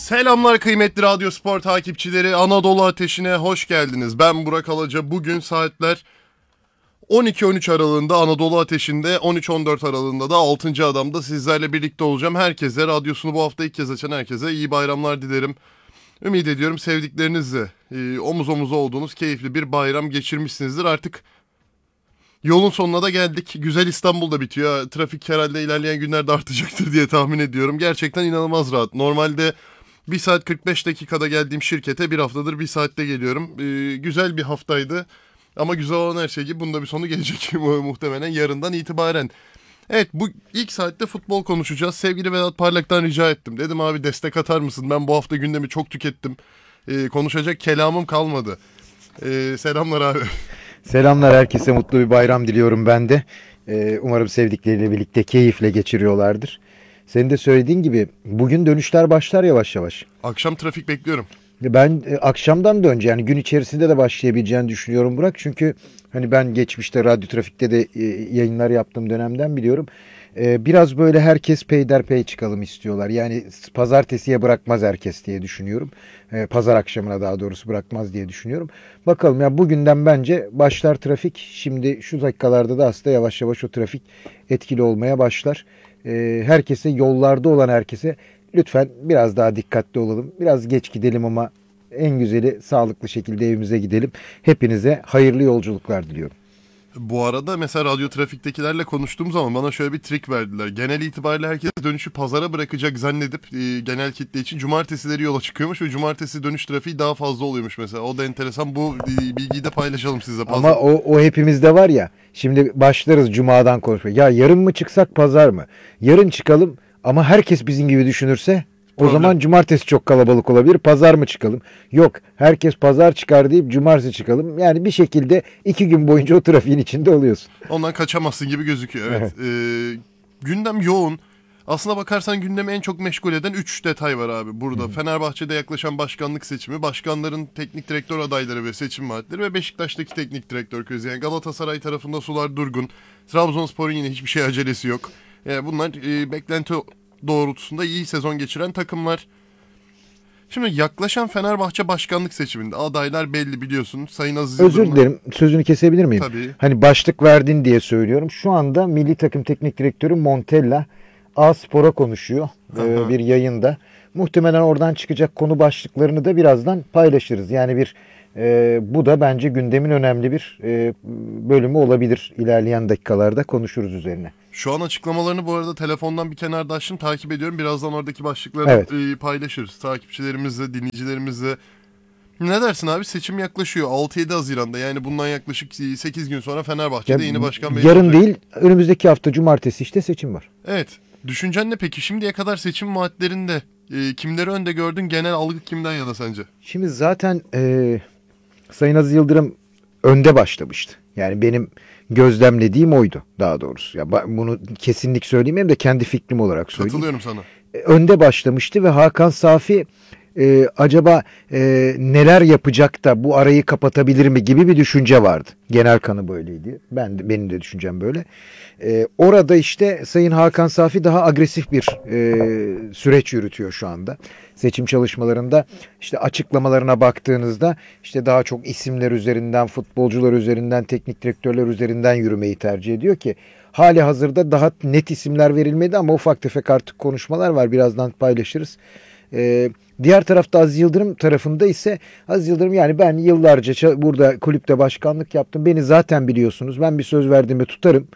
Selamlar kıymetli Radyo Spor takipçileri, Anadolu Ateşi'ne hoş geldiniz. Ben Burak Alaca. Bugün saatler 12-13 aralığında Anadolu Ateşi'nde, 13-14 aralığında da 6. Adam'da sizlerle birlikte olacağım. Herkese, radyosunu bu hafta ilk kez açan herkese iyi bayramlar dilerim. Ümit ediyorum sevdiklerinizle omuz omuza olduğunuz keyifli bir bayram geçirmişsinizdir. Artık yolun sonuna da geldik. Güzel İstanbul'da bitiyor. Trafik herhalde ilerleyen günlerde artacaktır diye tahmin ediyorum. Gerçekten inanılmaz rahat. Normalde 1 saat 45 dakikada geldiğim şirkete bir haftadır 1 saatte geliyorum. Güzel bir haftaydı. Ama güzel olan her şey gibi bunda bir sonu gelecek muhtemelen yarından itibaren. Evet, bu ilk saatte futbol konuşacağız. Sevgili Vedat Parlak'tan rica ettim. Dedim abi destek atar mısın? Ben bu hafta gündemi çok tükettim. Konuşacak kelamım kalmadı. Selamlar abi. Selamlar, herkese mutlu bir bayram diliyorum ben de. Umarım sevdikleriyle birlikte keyifle geçiriyorlardır. Senin de söylediğin gibi bugün dönüşler başlar yavaş yavaş. Akşam trafik bekliyorum. Ben akşamdan da önce, yani gün içerisinde de başlayabileceğini düşünüyorum Burak. Çünkü hani ben geçmişte radyo trafikte de yayınlar yaptığım dönemden biliyorum. Biraz böyle herkes peyderpey çıkalım istiyorlar. Yani pazartesiye bırakmaz herkes diye düşünüyorum. Pazar akşamına daha doğrusu bırakmaz diye düşünüyorum. Bakalım ya, bugünden bence başlar trafik. Şimdi şu dakikalarda da aslında yavaş yavaş o trafik etkili olmaya başlar. Herkese, yollarda olan herkese lütfen biraz daha dikkatli olalım. Biraz geç gidelim ama en güzeli sağlıklı şekilde evimize gidelim. Hepinize hayırlı yolculuklar diliyorum. Bu arada mesela radyo trafiktekilerle konuştuğum zaman bana şöyle bir trik verdiler. Genel itibariyle herkes dönüşü pazara bırakacak zannedip genel kitle için cumartesileri yola çıkıyormuş ve cumartesi dönüş trafiği daha fazla oluyormuş mesela. O da enteresan. Bu bilgiyi de paylaşalım sizle. Ama o hepimizde var ya. Şimdi başlarız cumadan konuşmaya. Ya yarın mı çıksak, pazar mı? Yarın çıkalım ama herkes bizim gibi düşünürse o zaman cumartesi çok kalabalık olabilir. Pazar mı çıkalım? Yok, herkes pazar çıkar deyip cumartesi çıkalım. Yani bir şekilde 2 gün boyunca o trafiğin içinde oluyorsun. Ondan kaçamazsın gibi gözüküyor. Evet. Gündem yoğun. Aslına bakarsan gündemi en çok meşgul eden 3 detay var abi burada. Fenerbahçe'de yaklaşan başkanlık seçimi, başkanların teknik direktör adayları ve seçim vaatleri ve Beşiktaş'taki teknik direktör krizi. Yani Galatasaray tarafında sular durgun. Trabzonspor'un yine hiçbir şey acelesi yok. Bunlar beklenti doğrultusunda iyi sezon geçiren takımlar. Şimdi yaklaşan Fenerbahçe başkanlık seçiminde adaylar belli, biliyorsun. Sayın Aziz Özür Yıldırım'ın... dilerim, sözünü kesebilir miyim? Tabii. Hani başlık verdin diye söylüyorum. Şu anda milli takım teknik direktörü Montella A-Spor'a konuşuyor bir yayında. Muhtemelen oradan çıkacak konu başlıklarını da birazdan paylaşırız. Yani bu da bence gündemin önemli bir bölümü olabilir. İlerleyen dakikalarda konuşuruz üzerine. Şu an açıklamalarını bu arada telefondan bir kenarda açtım, takip ediyorum. Birazdan oradaki başlıkları paylaşırız takipçilerimizle, dinleyicilerimizle. Ne dersin abi? Seçim yaklaşıyor 6-7 Haziran'da. Yani bundan yaklaşık 8 gün sonra Fenerbahçe'de yeni başkan belirlenecek. Yarın değil, önümüzdeki hafta cumartesi işte seçim var. Evet. Düşüncen ne peki? Şimdiye kadar seçim vaatlerinde kimleri önde gördün? Genel algı kimden yana sence? Şimdi zaten Sayın Aziz Yıldırım önde başlamıştı. Yani benim gözlemlediğim oydu daha doğrusu. Ya bunu kesinlik söyleyeyim de kendi fikrim olarak söyleyeyim. Katılıyorum sana. Önde başlamıştı ve Hakan Safi acaba neler yapacak da bu arayı kapatabilir mi gibi bir düşünce vardı. Genel kanı böyleydi. Benim de düşüncem böyle. Orada işte Sayın Hakan Safi daha agresif bir süreç yürütüyor şu anda. Seçim çalışmalarında işte açıklamalarına baktığınızda işte daha çok isimler üzerinden, futbolcular üzerinden, teknik direktörler üzerinden yürümeyi tercih ediyor ki hali hazırda daha net isimler verilmedi ama ufak tefek artık konuşmalar var. Birazdan paylaşırız. Diğer tarafta Aziz Yıldırım tarafında ise Aziz Yıldırım, yani ben yıllarca burada kulüpte başkanlık yaptım. Beni zaten biliyorsunuz. Ben bir söz verdiğimi tutarım.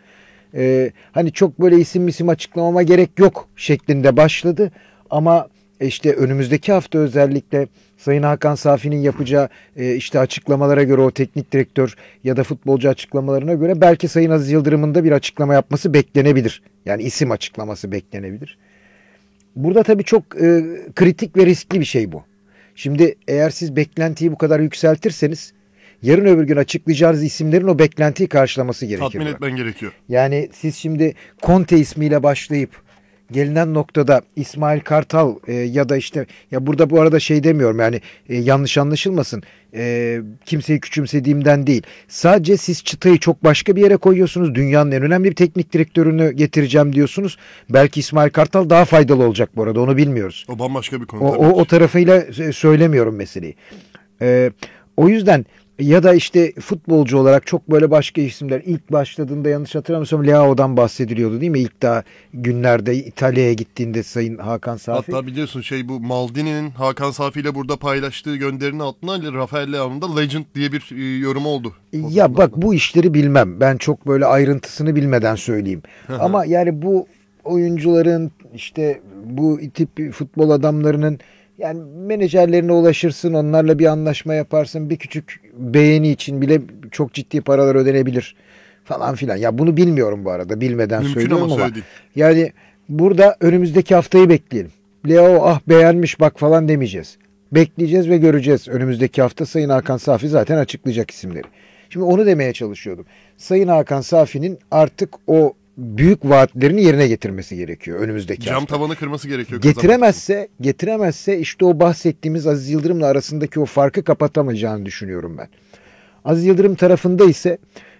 Hani çok böyle isim açıklamama gerek yok şeklinde başladı. Ama işte önümüzdeki hafta özellikle Sayın Hakan Safi'nin yapacağı işte açıklamalara göre, o teknik direktör ya da futbolcu açıklamalarına göre belki Sayın Aziz Yıldırım'ın da bir açıklama yapması beklenebilir. Yani isim açıklaması beklenebilir. Burada tabii çok kritik ve riskli bir şey bu. Şimdi eğer siz beklentiyi bu kadar yükseltirseniz yarın öbür gün açıklayacağınız isimlerin o beklentiyi karşılaması gerekir. Tatmin etmen gerekiyor. Yani siz şimdi Conte ismiyle başlayıp gelinen noktada İsmail Kartal ya da işte ya burada bu arada şey demiyorum yani yanlış anlaşılmasın. Kimseyi küçümsediğimden değil. Sadece siz çıtayı çok başka bir yere koyuyorsunuz. Dünyanın en önemli bir teknik direktörünü getireceğim diyorsunuz. Belki İsmail Kartal daha faydalı olacak bu arada, onu bilmiyoruz. O bambaşka bir konu O tarafıyla söylemiyorum meseleyi. O yüzden ya da işte futbolcu olarak çok böyle başka isimler, ilk başladığında yanlış hatırlamıyorsam Leao'dan bahsediliyordu değil mi? İlk daha günlerde İtalya'ya gittiğinde Sayın Hakan Safi. Hatta biliyorsun bu Maldini'nin Hakan Safi ile burada paylaştığı gönderinin altına Rafael Leao'nun da Legend diye bir yorumu oldu. Ya bak, bu işleri bilmem. Ben çok böyle ayrıntısını bilmeden söyleyeyim. Ama yani bu oyuncuların, işte bu tip futbol adamlarının, yani menajerlerine ulaşırsın, onlarla bir anlaşma yaparsın, bir küçük beğeni için bile çok ciddi paralar ödenebilir falan filan. Ya bunu bilmiyorum bu arada, bilmeden Mümkün söylüyorum ama söyledik. yani burada önümüzdeki haftayı bekleyelim. Leo ah beğenmiş bak falan demeyeceğiz. Bekleyeceğiz ve göreceğiz. Önümüzdeki hafta Sayın Hakan Safi zaten açıklayacak isimleri. Şimdi onu demeye çalışıyordum. Sayın Hakan Safi'nin artık o büyük vaatlerini yerine getirmesi gerekiyor önümüzdeki Cam hafta. tavanı kırması gerekiyor. Getiremezse işte o bahsettiğimiz Aziz Yıldırım'la arasındaki o farkı kapatamayacağını düşünüyorum ben. Aziz Yıldırım tarafında ise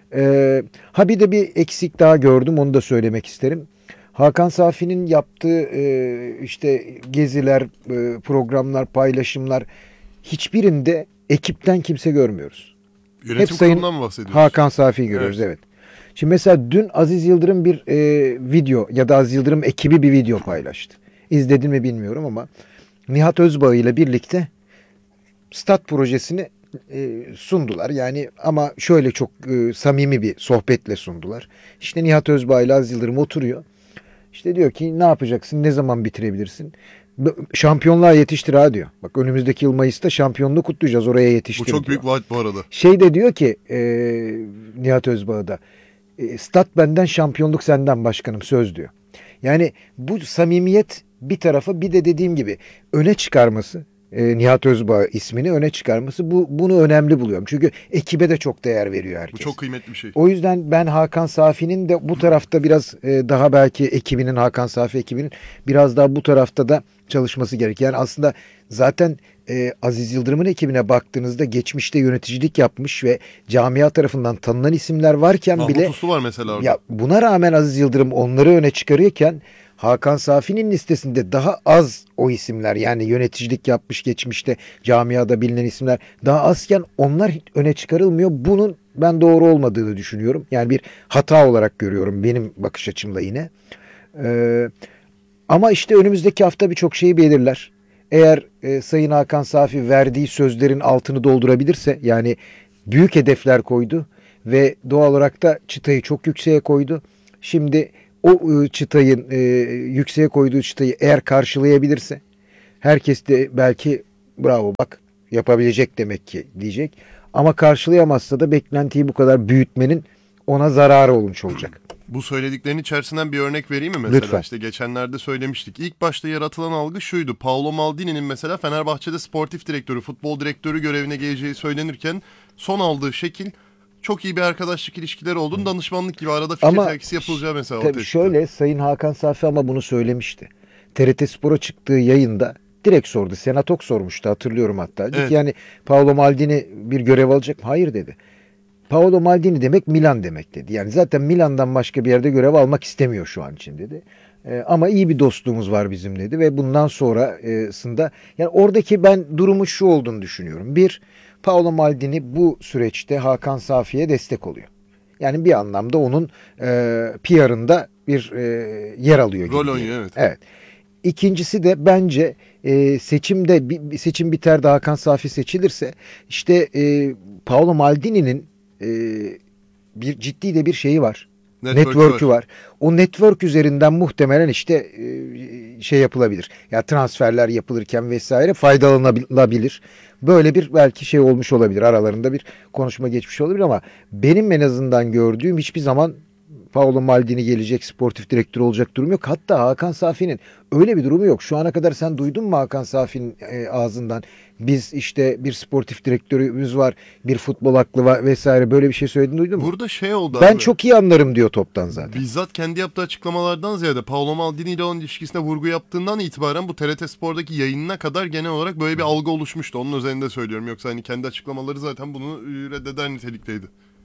bir de bir eksik daha gördüm, onu da söylemek isterim. Hakan Safi'nin yaptığı işte geziler, programlar, paylaşımlar, hiçbirinde ekipten kimse görmüyoruz. Yönetim Hep Sayın kurulundan mı bahsediyoruz? Hakan Safi'yi görüyoruz, evet. Şimdi mesela dün Aziz Yıldırım bir video ya da Aziz Yıldırım ekibi bir video paylaştı. İzledin mi bilmiyorum ama Nihat Özbağ ile birlikte stat projesini sundular. Yani ama şöyle çok samimi bir sohbetle sundular. İşte Nihat Özbağ ile Aziz Yıldırım oturuyor. İşte diyor ki ne yapacaksın, ne zaman bitirebilirsin? Şampiyonluğa yetiştir ha diyor. Bak önümüzdeki yıl Mayıs'ta şampiyonluğu kutlayacağız, oraya yetiştir Bu çok diyor. büyük vaat bu arada. Şey de diyor ki Nihat Özbağ'da stat benden, şampiyonluk senden başkanım, söz diyor. Yani bu samimiyet bir tarafa, bir de dediğim gibi öne çıkarması, Nihat Özbağ ismini öne çıkarması, bunu önemli buluyorum. Çünkü ekibe de çok değer veriyor herkes. Bu çok kıymetli bir şey. O yüzden ben Hakan Safi'nin de bu tarafta biraz daha belki ekibinin, Hakan Safi ekibinin biraz daha bu tarafta da çalışması gerek. Yani aslında zaten Aziz Yıldırım'ın ekibine baktığınızda geçmişte yöneticilik yapmış ve camia tarafından tanınan isimler varken Mahmut bile Uslu var mesela orada. ya buna rağmen Aziz Yıldırım onları öne çıkarırken Hakan Safi'nin listesinde daha az o isimler, yani yöneticilik yapmış geçmişte camiada bilinen isimler daha azken onlar öne çıkarılmıyor. Bunun ben doğru olmadığını düşünüyorum. Yani bir hata olarak görüyorum benim bakış açımda yine. Ama işte önümüzdeki hafta birçok şeyi belirler. Eğer Sayın Hakan Safi verdiği sözlerin altını doldurabilirse, yani büyük hedefler koydu ve doğal olarak da çıtayı çok yükseğe koydu. Şimdi o çıtayın, yükseğe koyduğu çıtayı eğer karşılayabilirse, herkes de belki bravo bak yapabilecek demek ki diyecek. Ama karşılayamazsa da beklentiyi bu kadar büyütmenin ona zararı olmuş olacak. Bu söylediklerin içerisinden bir örnek vereyim mi mesela? Lütfen. İşte geçenlerde söylemiştik. İlk başta yaratılan algı şuydu. Paolo Maldini'nin mesela Fenerbahçe'de sportif direktörü, futbol direktörü görevine geleceği söylenirken son aldığı şekil çok iyi bir arkadaşlık ilişkileri olduğunu, danışmanlık gibi arada fikir terkisi yapılacağı mesela ortaya tabii çıktı. şöyle, Sayın Hakan Safi ama bunu söylemişti. TRT Spor'a çıktığı yayında direkt sordu. Senatok sormuştu, hatırlıyorum hatta. Dedi Evet. ki yani Paolo Maldini bir görev alacak mı? Hayır dedi. Paolo Maldini demek Milan demek dedi. Yani zaten Milan'dan başka bir yerde görev almak istemiyor şu an için dedi. Ama iyi bir dostluğumuz var bizim dedi ve bundan sonrasında yani oradaki ben durumu şu olduğunu düşünüyorum. Bir, Paolo Maldini bu süreçte Hakan Safi'ye destek oluyor. Yani bir anlamda onun PR'ında bir yer alıyor gibi. Rol oynuyor, evet. Evet. İkincisi de bence seçim biter de Hakan Safi seçilirse işte Paolo Maldini'nin bir ciddi de bir şeyi var. Network'ü var. O network üzerinden muhtemelen işte şey yapılabilir. Ya transferler yapılırken vesaire faydalanılabilir. Böyle bir belki şey olmuş olabilir. Aralarında bir konuşma geçmiş olabilir ama benim en azından gördüğüm hiçbir zaman Paolo Maldini gelecek, sportif direktör olacak durum yok. Hatta Hakan Safi'nin öyle bir durumu yok. Şu ana kadar sen duydun mu Hakan Safi'nin ağzından? Biz işte bir sportif direktörümüz var, bir futbol aklı var vesaire, böyle bir şey söylediğini duydun mu? Burada şey oldu Ben abi. çok iyi anlarım diyor toptan zaten. Bizzat kendi yaptığı açıklamalardan ziyade Paolo Maldini ile olan ilişkisine vurgu yaptığından itibaren bu TRT Spor'daki yayınına kadar genel olarak böyle bir algı oluşmuştu. Onun üzerinde söylüyorum. Yoksa hani kendi açıklamaları zaten bunu reddeder nitelikteydi.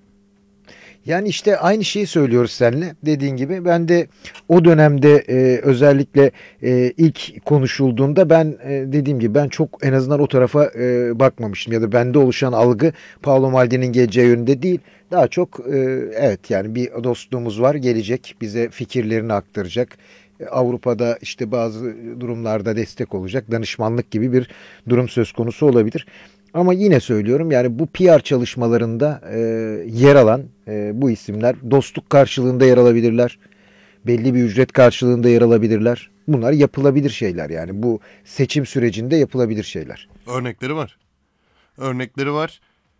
Yani işte aynı şeyi söylüyoruz seninle, dediğin gibi. Ben de o dönemde özellikle ilk konuşulduğunda ben dediğim gibi ben çok en azından o tarafa bakmamıştım. Ya da bende oluşan algı Paolo Maldini'nin geleceği yönünde değil. Daha çok evet, yani bir dostluğumuz var, gelecek bize fikirlerini aktaracak. Avrupa'da işte bazı durumlarda destek olacak, danışmanlık gibi bir durum söz konusu olabilir. Ama yine söylüyorum, yani bu PR çalışmalarında yer alan bu isimler dostluk karşılığında yer alabilirler. Belli bir ücret karşılığında yer alabilirler. Bunlar yapılabilir şeyler, yani bu seçim sürecinde yapılabilir şeyler. Örnekleri var. Örnekleri var.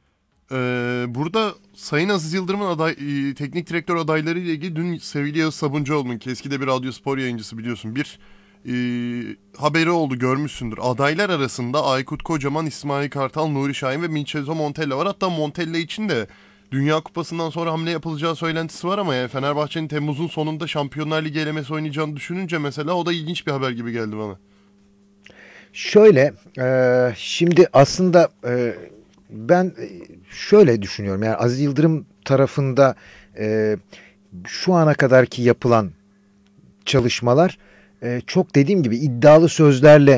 Burada Sayın Aziz Yıldırım'ın teknik direktör adayları ile ilgili dün sevgili Yağız Sabuncuoğlu'nun, ki eski de bir radyo spor yayıncısı biliyorsun, bir haberi oldu, görmüşsündür. Adaylar arasında Aykut Kocaman, İsmail Kartal, Nuri Şahin ve Vincenzo Montella var. Hatta Montella için de Dünya Kupası'ndan sonra hamle yapılacağı söylentisi var ama yani Fenerbahçe'nin Temmuz'un sonunda Şampiyonlar Ligi elemesi oynayacağını düşününce mesela o da ilginç bir haber gibi geldi bana. Şöyle, şimdi aslında ben şöyle düşünüyorum. Yani Aziz Yıldırım tarafında şu ana kadarki yapılan çalışmalar çok, dediğim gibi, iddialı sözlerle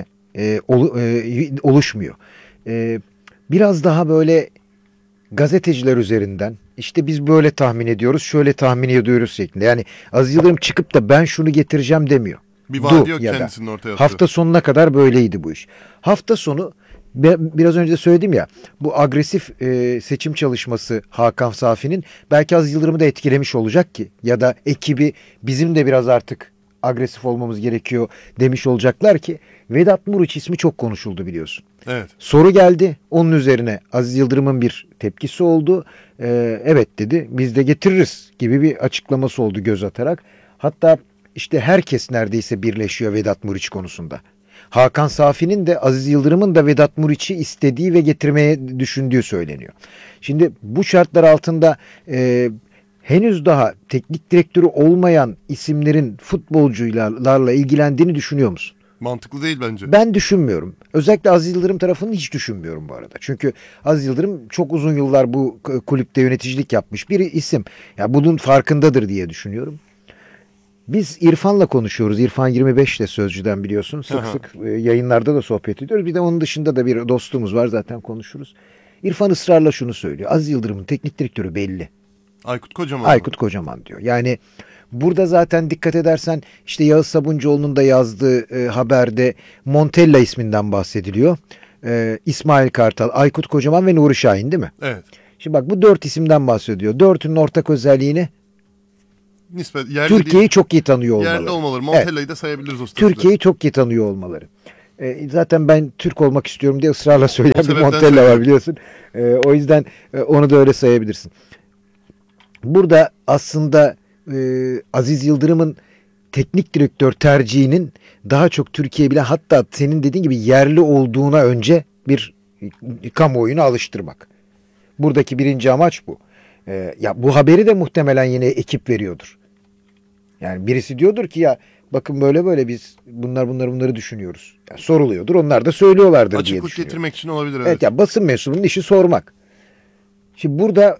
oluşmuyor. Biraz daha böyle gazeteciler üzerinden, işte biz böyle tahmin ediyoruz, şöyle tahmin ediyoruz şeklinde. Yani Aziz Yıldırım çıkıp da ben şunu getireceğim demiyor. Bir vaadi yok kendisinin ortaya attığı. Hafta sonuna kadar böyleydi bu iş. Hafta sonu biraz önce de söyledim ya, bu agresif seçim çalışması Hakan Safi'nin belki Aziz Yıldırım'ı da etkilemiş olacak ki, ya da ekibi bizim de biraz artık agresif olmamız gerekiyor demiş olacaklar ki, Vedat Muriç ismi çok konuşuldu biliyorsun. Evet. Soru geldi, onun üzerine Aziz Yıldırım'ın bir tepkisi oldu. Evet dedi, biz de getiririz gibi bir açıklaması oldu göz atarak. Hatta işte herkes neredeyse birleşiyor Vedat Muriç konusunda. Hakan Safi'nin de Aziz Yıldırım'ın da Vedat Muriç'i istediği ve getirmeye düşündüğü söyleniyor. Şimdi bu şartlar altında henüz daha teknik direktörü olmayan isimlerin futbolcularla ilgilendiğini düşünüyor musun? Mantıklı değil bence. Ben düşünmüyorum. Özellikle Aziz Yıldırım tarafını hiç düşünmüyorum bu arada. Çünkü Aziz Yıldırım çok uzun yıllar bu kulüpte yöneticilik yapmış bir isim. Ya bunun farkındadır diye düşünüyorum. Biz İrfan'la konuşuyoruz. İrfan 25 de Sözcü'den, biliyorsun. Sık sık yayınlarda da sohbet ediyoruz. Bir de onun dışında da bir dostluğumuz var, zaten konuşuruz. İrfan ısrarla şunu söylüyor: Aziz Yıldırım'ın teknik direktörü belli. Aykut Kocaman. Aykut Kocaman diyor. Yani burada zaten dikkat edersen işte Yağız Sabuncuoğlu'nun da yazdığı haberde Montella isminden bahsediliyor. İsmail Kartal, Aykut Kocaman ve Nuri Şahin, değil mi? Evet. Şimdi bak, bu 4 isimden bahsediyor. 4'ünün ortak özelliği ne? Türkiye'yi çok iyi tanıyor olmaları. Yerli olmaları. Montella'yı da sayabiliriz o statüde. Türkiye'yi çok iyi tanıyor olmaları. Zaten ben Türk olmak istiyorum diye ısrarla söyleyen bir Montella var, söyleyeyim, biliyorsun. O yüzden onu da öyle sayabilirsin. Burada aslında Aziz Yıldırım'ın teknik direktör tercihinin daha çok Türkiye bile, hatta senin dediğin gibi yerli olduğuna önce bir kamuoyuna alıştırmak. Buradaki birinci amaç bu. Ya bu haberi de muhtemelen yine ekip veriyordur. Yani birisi diyordur ki ya bakın böyle böyle biz bunları düşünüyoruz. Yani soruluyordur, onlar da söylüyorlardır diye düşünüyorum. Açıklık getirmek için olabilir. Evet. Evet, ya basın mensubunun işi sormak. Şimdi burada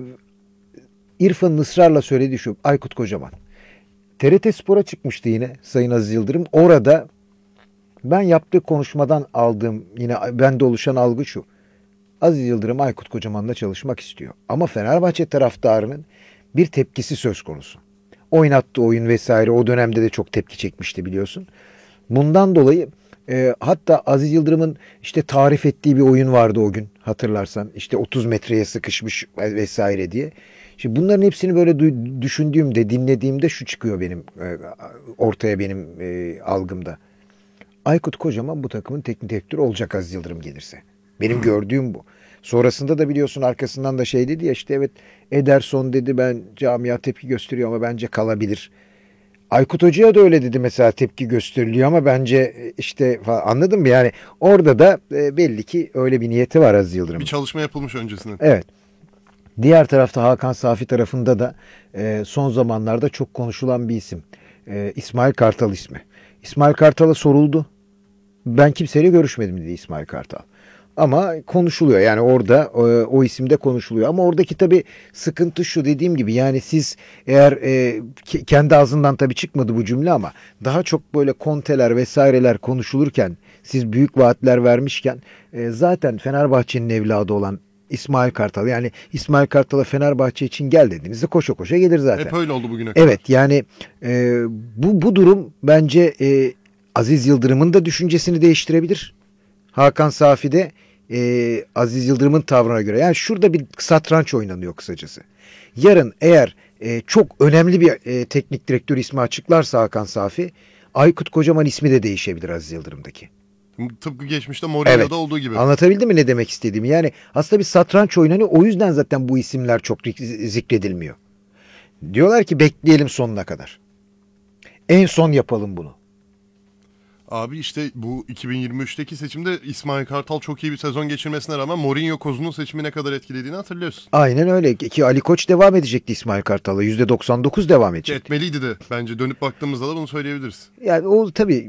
İrfan'ın ısrarla söylediği şu: Aykut Kocaman. TRT Spor'a çıkmıştı yine Sayın Aziz Yıldırım. Orada ben yaptığı konuşmadan aldığım, yine bende oluşan algı şu: Aziz Yıldırım Aykut Kocaman'la çalışmak istiyor. Ama Fenerbahçe taraftarının bir tepkisi söz konusu. Oynattığı oyun vesaire o dönemde de çok tepki çekmişti, biliyorsun. Bundan dolayı hatta Aziz Yıldırım'ın işte tarif ettiği bir oyun vardı o gün, hatırlarsan. İşte 30 metreye sıkışmış vesaire diye. Şimdi bunların hepsini böyle düşündüğümde, dinlediğimde şu çıkıyor benim ortaya, benim algımda: Aykut Kocaman bu takımın teknik direktörü olacak Aziz Yıldırım gelirse. Benim gördüğüm bu. Sonrasında da biliyorsun arkasından da şey dedi ya, işte evet Ederson dedi, ben camia tepki gösteriyor ama bence kalabilir. Aykut Hoca'ya da öyle dedi mesela, tepki gösteriliyor ama bence işte falan, anladın mı? Yani orada da belli ki öyle bir niyeti var Aziz Bir Yıldırım'ın. çalışma yapılmış öncesinde. Evet. Diğer tarafta Hakan Safi tarafında da son zamanlarda çok konuşulan bir isim. İsmail Kartal ismi. İsmail Kartal'a soruldu. Ben kimseyle görüşmedim dedi İsmail Kartal. Ama konuşuluyor yani orada o isimde konuşuluyor. Ama oradaki tabii sıkıntı şu, dediğim gibi yani siz eğer kendi ağzından tabii çıkmadı bu cümle ama daha çok böyle konteler vesaireler konuşulurken, siz büyük vaatler vermişken zaten Fenerbahçe'nin evladı olan İsmail Kartal, yani İsmail Kartal'a Fenerbahçe için gel dediğinizde koşa koşa gelir zaten. Hep öyle oldu bugüne kadar. Evet yani bu durum bence Aziz Yıldırım'ın da düşüncesini değiştirebilir. Hakan Safi de Aziz Yıldırım'ın tavrına göre. Yani şurada bir satranç oynanıyor kısacası. Yarın eğer çok önemli bir teknik direktör ismi açıklarsa Hakan Safi, Aykut Kocaman ismi de değişebilir Aziz Yıldırım'daki. Tıpkı geçmişte Mourinho'da olduğu gibi. Anlatabildim mi ne demek istediğimi? Yani aslında bir satranç oynanıyor. O yüzden zaten bu isimler çok zikredilmiyor. Diyorlar ki bekleyelim sonuna kadar. En son yapalım bunu. Abi işte bu 2023'teki seçimde İsmail Kartal çok iyi bir sezon geçirmesine rağmen Mourinho kozunun seçimi ne kadar etkilediğini hatırlıyorsun. Aynen öyle ki Ali Koç devam edecekti İsmail Kartal'la. %99 devam edecek. Etmeliydi de bence, dönüp baktığımızda da bunu söyleyebiliriz. Yani o tabii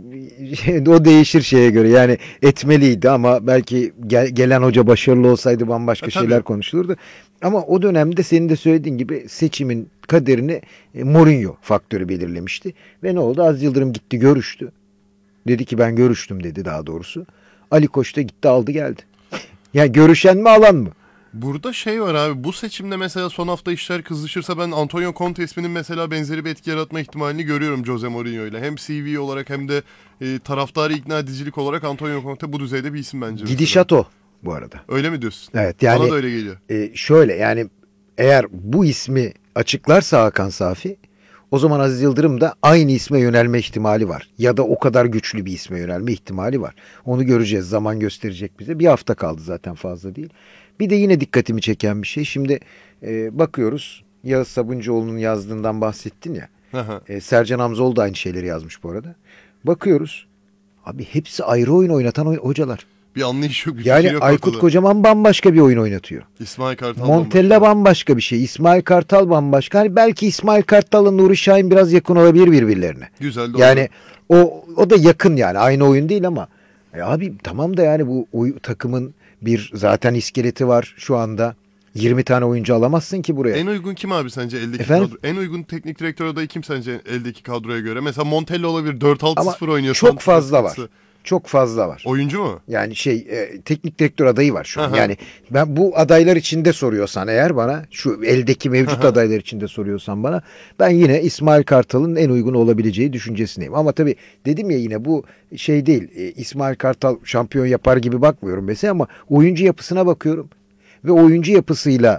o değişir şeye göre. Yani etmeliydi ama belki gelen hoca başarılı olsaydı bambaşka şeyler konuşulurdu. Ama o dönemde senin de söylediğin gibi seçimin kaderini Mourinho faktörü belirlemişti. Ve ne oldu? Aziz Yıldırım gitti görüştü. Dedi ki ben görüştüm dedi daha doğrusu. Ali Koç da gitti aldı geldi. Yani görüşen mi alan mı? Burada şey var abi, bu seçimde mesela son hafta işler kızışırsa ben Antonio Conte isminin mesela benzeri bir etki yaratma ihtimalini görüyorum Jose Mourinho ile. Hem CV olarak hem de taraftarı ikna edicilik olarak Antonio Conte bu düzeyde bir isim bence. Gidişat o bu arada. Öyle mi diyorsun? Evet yani. Bana da öyle geliyor. Şöyle yani eğer bu ismi açıklarsa Hakan Safi, o zaman Aziz Yıldırım da aynı isme yönelme ihtimali var. Ya da o kadar güçlü bir isme yönelme ihtimali var. Onu göreceğiz. Zaman gösterecek bize. Bir hafta kaldı zaten, fazla değil. Bir de yine dikkatimi çeken bir şey. Şimdi bakıyoruz. Yağız Sabuncuoğlu'nun yazdığından bahsettin ya. Sercan Hamzoğlu da aynı şeyleri yazmış bu arada. Bakıyoruz. Abi hepsi ayrı oyun oynatan hocalar. Bir anlayış yok. Bir yani yok Aykut ortada. Kocaman bambaşka bir oyun oynatıyor. İsmail Kartal Montella bambaşka bir şey. İsmail Kartal bambaşka. Hani belki İsmail Kartal'la Nuri Şahin biraz yakın olabilir birbirlerine. Güzel de yani o da yakın yani. Aynı oyun değil ama. Abi tamam da yani bu takımın bir zaten iskeleti var şu anda. 20 tane oyuncu alamazsın ki buraya. En uygun kim abi sence eldeki Efendim? kadro? En uygun teknik direktör adayı kim sence eldeki kadroya göre? Mesela Montella olabilir. 4-6-0 oynuyor. Çok fazla var. Çok fazla var. Oyuncu mu? Yani teknik direktör adayı var şu an. Aha. Yani ben bu adaylar içinde soruyorsan eğer bana, şu eldeki mevcut adaylar içinde soruyorsan bana, ben yine İsmail Kartal'ın en uygun olabileceği düşüncesindeyim. Ama tabii dedim ya, yine bu şey değil. İsmail Kartal şampiyon yapar gibi bakmıyorum mesela, ama oyuncu yapısına bakıyorum. Ve oyuncu yapısıyla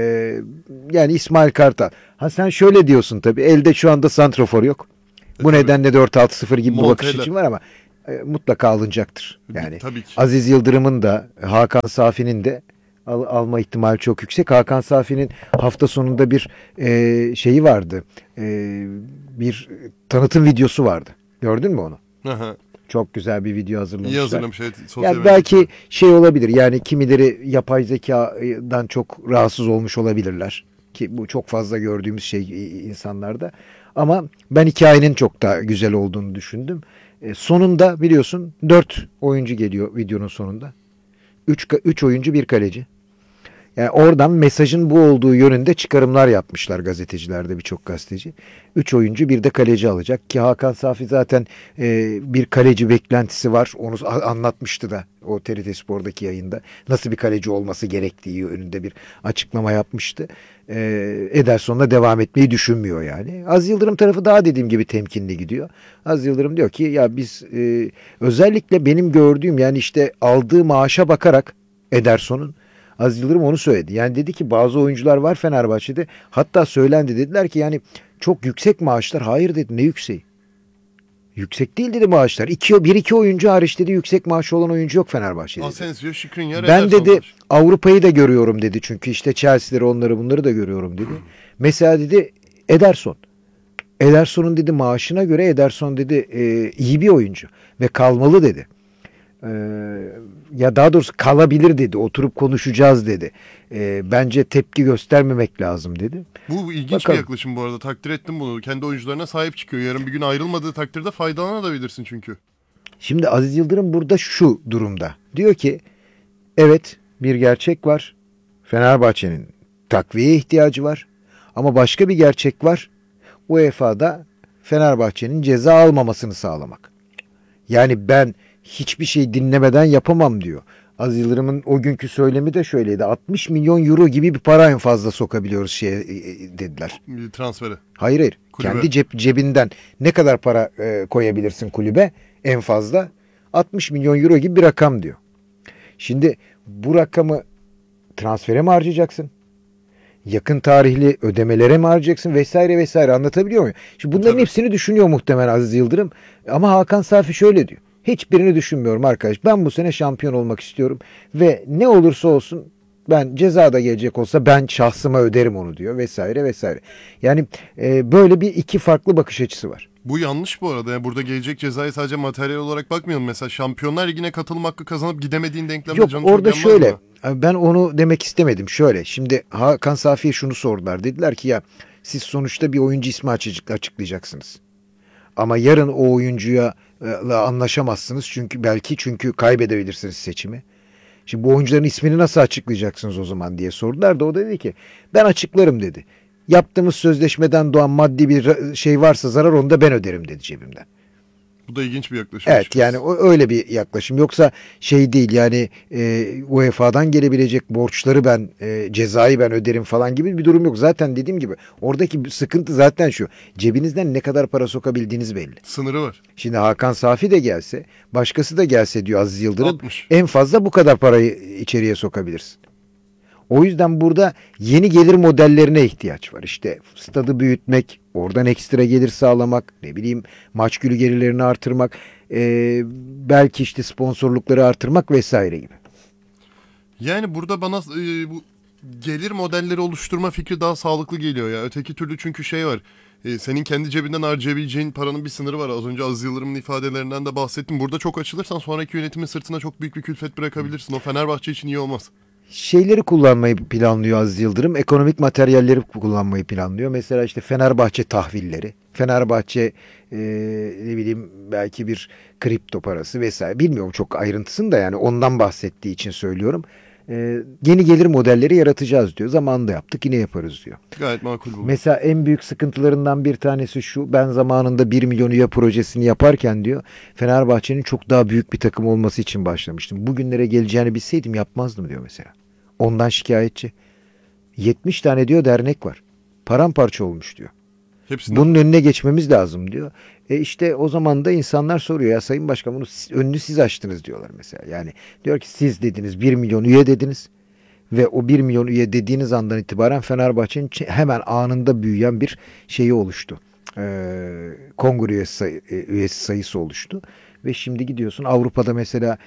yani İsmail Kartal. Ha sen şöyle diyorsun tabii, elde şu anda santrafor yok. Bu nedenle 4-6-0 gibi bir bakış için var ama mutlaka alınacaktır. Yani tabii ki. Aziz Yıldırım'ın da Hakan Safi'nin de alma ihtimali çok yüksek. Hakan Safi'nin hafta sonunda bir şeyi vardı. Bir tanıtım videosu vardı. Gördün mü onu? Aha. Çok güzel bir video hazırlamışlar. İyi hazırlamış. Evet, yani belki şey olabilir. Yani kimileri yapay zekadan çok rahatsız olmuş olabilirler. Ki bu çok fazla gördüğümüz şey insanlarda. Ama ben hikayenin çok da güzel olduğunu düşündüm. Sonunda biliyorsun 4 oyuncu geliyor videonun sonunda. 3 oyuncu, bir kaleci. Yani oradan mesajın bu olduğu yönünde çıkarımlar yapmışlar gazetecilerde, birçok gazeteci. 3 oyuncu bir de kaleci alacak ki Hakan Safi zaten bir kaleci beklentisi var. Onu anlatmıştı da o TRT Spor'daki yayında. Nasıl bir kaleci olması gerektiği önünde bir açıklama yapmıştı. Ederson'la devam etmeyi düşünmüyor yani. Aziz Yıldırım tarafı daha dediğim gibi temkinli gidiyor. Aziz Yıldırım diyor ki ya biz özellikle benim gördüğüm, yani işte aldığı maaşa bakarak Ederson'un, Aziz Yıldırım onu söyledi. Yani dedi ki bazı oyuncular var Fenerbahçe'de. Hatta söylendi, dediler ki yani çok yüksek maaşlar. Hayır dedi, ne yükseği? Yüksek değil dedi maaşlar. Bir iki oyuncu hariç dedi yüksek maaşı olan oyuncu yok Fenerbahçe'de. Asensio, Skriniar, Ben Ederson dedi var. Avrupa'yı da görüyorum dedi. Çünkü işte Chelsea'leri onları bunları da görüyorum dedi. Mesela dedi Ederson. Ederson'un dedi maaşına göre Ederson dedi iyi bir oyuncu ve kalmalı dedi. Ya daha doğrusu kalabilir dedi. Oturup konuşacağız dedi. Bence tepki göstermemek lazım dedi. Bu ilginç Bakalım. bir yaklaşım bu arada. Takdir ettim bunu. Kendi oyuncularına sahip çıkıyor. Yarın bir gün ayrılmadığı takdirde faydalanabilirsin çünkü. Şimdi Aziz Yıldırım burada şu durumda. Diyor ki evet bir gerçek var. Fenerbahçe'nin takviyeye ihtiyacı var. Ama başka bir gerçek var. UEFA'da Fenerbahçe'nin ceza almamasını sağlamak. Yani ben hiçbir şey dinlemeden yapamam diyor. Aziz Yıldırım'ın o günkü söylemi de şöyleydi. 60 milyon euro gibi bir para en fazla sokabiliyoruz dediler. Bir transferi. Hayır. Kulübe. Kendi cebinden ne kadar para koyabilirsin kulübe? En fazla 60 milyon euro gibi bir rakam diyor. Şimdi bu rakamı transfere mi harcayacaksın? Yakın tarihli ödemelere mi harcayacaksın vesaire vesaire, anlatabiliyor muyum? Şimdi bunların Tabii. hepsini düşünüyor muhtemelen Aziz Yıldırım. Ama Hakan Safi şöyle diyor. Hiçbirini düşünmüyorum arkadaş. Ben bu sene şampiyon olmak istiyorum ve ne olursa olsun ben ceza da gelecek olsa ben şahsıma öderim onu diyor vesaire vesaire. Yani böyle bir iki farklı bakış açısı var. Bu yanlış bu arada. Yani burada gelecek cezayı sadece materyal olarak bakmayalım. Mesela Şampiyonlar Ligi'ne katılım hakkı kazanıp gidemediğin denklemde Yok canı çok orada yanmaz şöyle mı? ben onu demek istemedim. Şöyle şimdi Hakan Safi'ye şunu sordular. Dediler ki ya siz sonuçta bir oyuncu ismi açıklayacaksınız. Ama yarın o oyuncuya anlaşamazsınız çünkü kaybedebilirsiniz seçimi. Şimdi bu oyuncuların ismini nasıl açıklayacaksınız o zaman diye sordular da o dedi ki ben açıklarım dedi. Yaptığımız sözleşmeden doğan maddi bir şey varsa zarar onu da ben öderim dedi cebimden. Bu da ilginç bir yaklaşım. Evet açıkçası. yani öyle bir yaklaşım. Yoksa şey değil yani UEFA'dan gelebilecek borçları cezayı ben öderim falan gibi bir durum yok. Zaten dediğim gibi oradaki sıkıntı zaten şu. Cebinizden ne kadar para sokabildiğiniz belli. Sınırı var. Şimdi Hakan Safi de gelse, başkası da gelse diyor Aziz Yıldırım, 60. en fazla bu kadar parayı içeriye sokabilirsin. O yüzden burada yeni gelir modellerine ihtiyaç var. İşte stadı büyütmek, oradan ekstra gelir sağlamak, ne bileyim maç günü gelirlerini artırmak, belki işte sponsorlukları artırmak vesaire gibi. Yani burada bana bu gelir modelleri oluşturma fikri daha sağlıklı geliyor ya. Öteki türlü çünkü şey var. Senin kendi cebinden harcayabileceğin paranın bir sınırı var. Az önce Aziz Yıldırım'ın ifadelerinden de bahsettim. Burada çok açılırsan sonraki yönetimin sırtına çok büyük bir külfet bırakabilirsin. O Fenerbahçe için iyi olmaz. Şeyleri kullanmayı planlıyor Aziz Yıldırım. Ekonomik materyalleri kullanmayı planlıyor. Mesela işte Fenerbahçe tahvilleri. Fenerbahçe ne bileyim belki bir kripto parası vesaire. Bilmiyorum çok ayrıntısını da yani ondan bahsettiği için söylüyorum. Yeni gelir modelleri yaratacağız diyor. Zamanında yaptık yine yaparız diyor. Gayet makul bu. Mesela en büyük sıkıntılarından bir tanesi şu. Ben zamanında 1 milyon üye projesini yaparken diyor Fenerbahçe'nin çok daha büyük bir takım olması için başlamıştım. Bugünlere geleceğini bilseydim yapmazdım diyor mesela. Ondan şikayetçi. 70 tane diyor dernek var. Paramparça olmuş diyor. Hepsinde Bunun önüne geçmemiz lazım diyor. İşte o zaman da insanlar soruyor ya Sayın Başkan bunu önünü siz açtınız diyorlar mesela. Yani diyor ki siz dediniz 1 milyon üye dediniz. Ve o 1 milyon üye dediğiniz andan itibaren Fenerbahçe'nin hemen anında büyüyen bir şeyi oluştu. Kongre üyesi sayısı oluştu. Ve şimdi gidiyorsun Avrupa'da mesela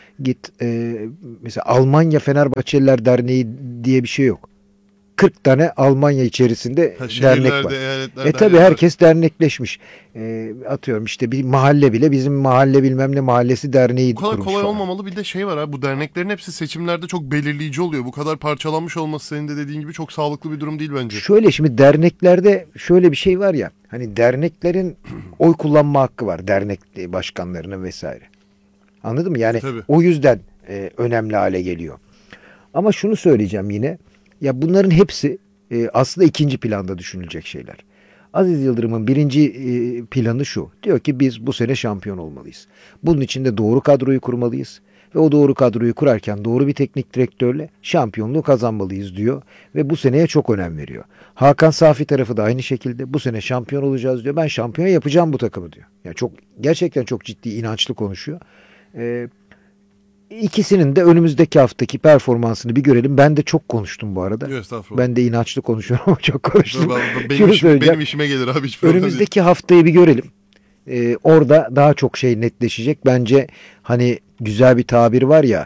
mesela Almanya Fenerbahçeliler Derneği diye bir şey yok. 40 tane Almanya içerisinde dernek şehirlerde, var. eyaletlerde Tabii her yer var. herkes dernekleşmiş. Atıyorum işte bir mahalle bile bizim mahalle bilmem ne mahallesi derneği Bu kadar kurmuş kolay falan. olmamalı. Bir de şey var abi, bu derneklerin hepsi seçimlerde çok belirleyici oluyor. Bu kadar parçalanmış olması senin de dediğin gibi çok sağlıklı bir durum değil bence. Şöyle şimdi derneklerde şöyle bir şey var ya hani derneklerin oy kullanma hakkı var dernek başkanlarının vesaire. Anladın mı? Yani Tabii. o yüzden önemli hale geliyor. Ama şunu söyleyeceğim yine. Ya bunların hepsi aslında ikinci planda düşünülecek şeyler. Aziz Yıldırım'ın birinci planı şu. Diyor ki biz bu sene şampiyon olmalıyız. Bunun için de doğru kadroyu kurmalıyız. Ve o doğru kadroyu kurarken doğru bir teknik direktörle şampiyonluğu kazanmalıyız diyor. Ve bu seneye çok önem veriyor. Hakan Safi tarafı da aynı şekilde bu sene şampiyon olacağız diyor. Ben şampiyon yapacağım bu takımı diyor. Yani gerçekten çok ciddi inançlı konuşuyor. İkisinin de önümüzdeki haftaki performansını bir görelim. Ben de çok konuştum bu arada. Yok, estağfurullah. Ben de inançlı konuşuyorum ama çok konuştum. Benim, Şunu söyleyeceğim. benim işime gelir abi, hiç problem değil. Önümüzdeki haftayı bir görelim. orada daha çok şey netleşecek. Bence hani güzel bir tabir var ya,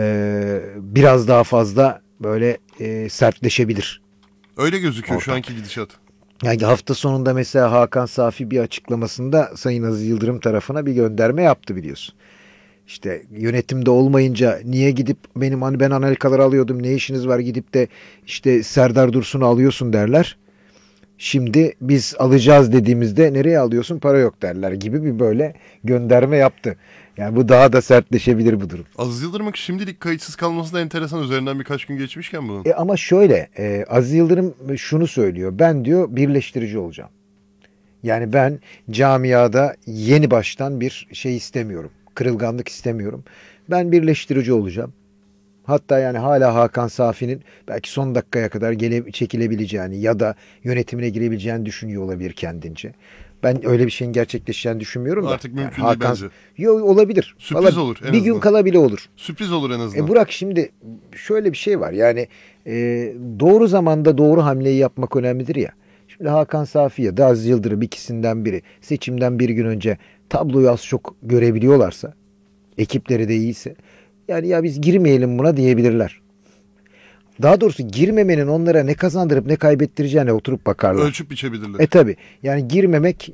biraz daha fazla böyle sertleşebilir. Öyle gözüküyor şu Ortam. anki gidişat. Yani hafta sonunda mesela Hakan Safi bir açıklamasında Sayın Aziz Yıldırım tarafına bir gönderme yaptı biliyorsun. İşte yönetimde olmayınca niye gidip ben Anelkaları alıyordum, ne işiniz var gidip de işte Serdar Dursun'u alıyorsun derler. Şimdi biz alacağız dediğimizde nereye alıyorsun, para yok derler gibi bir böyle gönderme yaptı. Yani bu daha da sertleşebilir bu durum. Aziz Yıldırım'ın şimdilik kayıtsız kalması da enteresan. Üzerinden birkaç gün geçmişken bunun. Ama şöyle Aziz Yıldırım şunu söylüyor, ben diyor birleştirici olacağım. Yani ben camiada yeni baştan bir şey istemiyorum. Kırılganlık istemiyorum. Ben birleştirici olacağım. Hatta yani hala Hakan Safi'nin belki son dakikaya kadar çekilebileceğini ya da yönetimine girebileceğini düşünüyor olabilir kendince. Ben öyle bir şeyin gerçekleşeceğini düşünmüyorum da. Artık mümkün Yani değil bence. Yok, olabilir. Sürpriz Valla olur en bir gün azından. kala bile olur. Sürpriz olur en azından. Burak, şimdi şöyle bir şey var. Yani doğru zamanda doğru hamleyi yapmak önemlidir ya. Şimdi Hakan Safi ya da Aziz Yıldırım, ikisinden biri seçimden bir gün önce tabloyu az çok görebiliyorlarsa, ekipleri de iyiyse, yani ya biz girmeyelim buna diyebilirler. Daha doğrusu girmemenin onlara ne kazandırıp ne kaybettireceğine oturup bakarlar. Ölçüp biçebilirler. Tabi yani girmemek,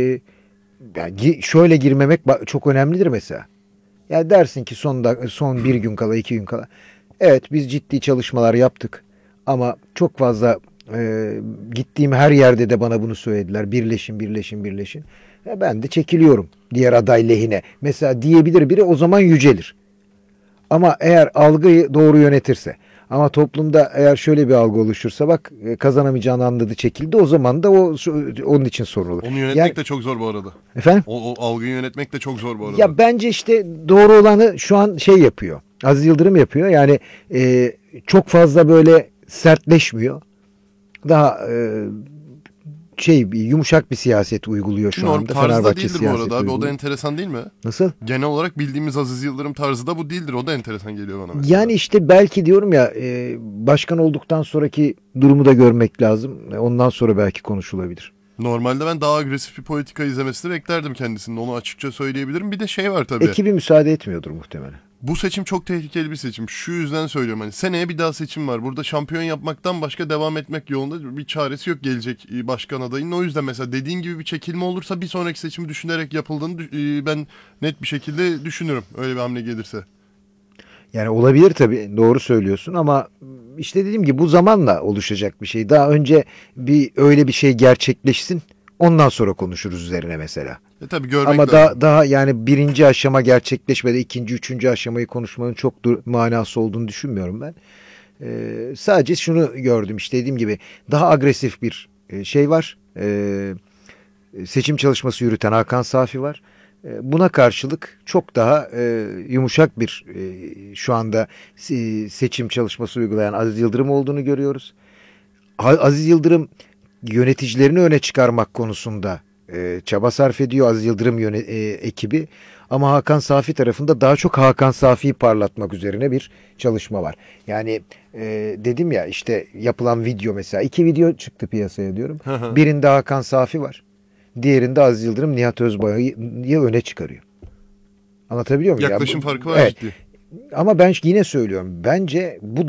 yani şöyle girmemek çok önemlidir mesela. Yani dersin ki son bir gün kala, 2 gün kala, evet biz ciddi çalışmalar yaptık ama çok fazla gittiğim her yerde de bana bunu söylediler. Birleşin, birleşin, birleşin. Ben de çekiliyorum diğer aday lehine. Mesela diyebilir biri, o zaman yücelir. Ama eğer algıyı doğru yönetirse, ama toplumda eğer şöyle bir algı oluşursa, bak kazanamayacağını anladı, çekildi, o zaman da onun için sorun olur. Onu yönetmek Yani, de çok zor bu arada. efendim? O algıyı yönetmek de çok zor bu arada. Ya bence işte doğru olanı şu an şey yapıyor. Aziz Yıldırım yapıyor. Yani çok fazla böyle sertleşmiyor. Daha yumuşak bir siyaset uyguluyor şu anda. Tarzı da Fenerbahçe değildir bu siyaseti arada abi. O da uyguluyor. enteresan değil mi? Nasıl? Genel olarak bildiğimiz Aziz Yıldırım tarzı da bu değildir. O da enteresan geliyor bana mesela. Yani işte belki diyorum ya, başkan olduktan sonraki durumu da görmek lazım. Ondan sonra belki konuşulabilir. Normalde ben daha agresif bir politika izlemesini beklerdim kendisinin. Onu açıkça söyleyebilirim. Bir de şey var tabii. Ekibi müsaade etmiyordur muhtemelen. Bu seçim çok tehlikeli bir seçim. Şu yüzden söylüyorum. Hani seneye bir daha seçim var. Burada şampiyon yapmaktan başka devam etmek yolunda bir çaresi yok gelecek başkan adayının. O yüzden mesela dediğin gibi bir çekilme olursa bir sonraki seçimi düşünerek yapıldığını ben net bir şekilde düşünürüm. Öyle bir hamle gelirse. Yani olabilir tabii, doğru söylüyorsun ama işte dediğim gibi bu zamanla oluşacak bir şey. Daha önce öyle bir şey gerçekleşsin, ondan sonra konuşuruz üzerine mesela. Tabii görmek Ama lazım. daha yani birinci aşama gerçekleşmedi, ikinci, üçüncü aşamayı konuşmanın çok manası olduğunu düşünmüyorum ben. Sadece şunu gördüm, işte dediğim gibi daha agresif bir şey var. Seçim çalışması yürüten Hakan Safi var. Buna karşılık çok daha yumuşak bir şu anda seçim çalışması uygulayan Aziz Yıldırım olduğunu görüyoruz. Aziz Yıldırım yöneticilerini öne çıkarmak konusunda çaba sarf ediyor, Aziz Yıldırım ekibi. Ama Hakan Safi tarafında daha çok Hakan Safi'yi parlatmak üzerine bir çalışma var. Yani dedim ya, işte yapılan video mesela, 2 video çıktı piyasaya diyorum. Birinde Hakan Safi var. Diğerinde Aziz Yıldırım Nihat Özbay'ı öne çıkarıyor. Anlatabiliyor muyum? Yaklaşım farkı var evet. ciddi. Ama ben yine söylüyorum. Bence bu